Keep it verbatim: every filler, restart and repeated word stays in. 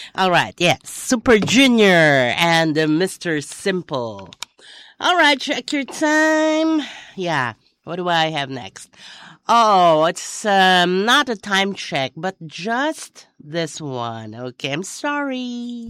All right, yes, Super Junior and uh, Mister Simple. All right, check your time. Yeah, what do I have next? Oh, it's um, not a time check, but just this one. Okay, I'm sorry.